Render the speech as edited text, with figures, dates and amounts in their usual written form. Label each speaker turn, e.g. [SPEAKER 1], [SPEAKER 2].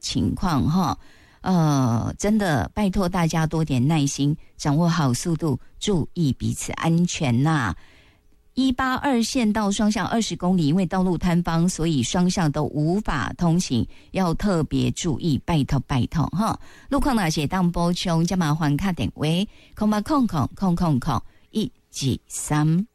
[SPEAKER 1] 情况哈。真的拜托大家多点耐心，掌握好速度，注意彼此安全呐。182县道双向20公里，因为道路坍方，所以双向都无法通行，要特别注意，拜托拜托哈。路况那些当补充，加麻烦打电话，08000000123。